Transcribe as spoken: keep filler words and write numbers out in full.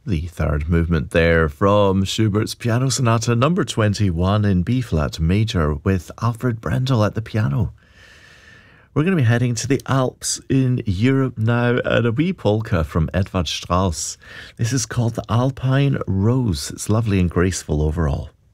The third movement there from Schubert's Piano Sonata number twenty-one in B-flat major with Alfred Brendel at the piano. We're going to be heading to the Alps in Europe now and a wee polka from Edvard Strauss. This is called the Alpine Rose. It's lovely and graceful overall.